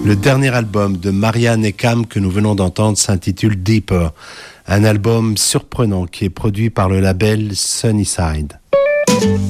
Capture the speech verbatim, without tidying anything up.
Le dernier album de Maria Nekam que nous venons d'entendre s'intitule Deeper, un album surprenant qui est produit par le label Sunnyside.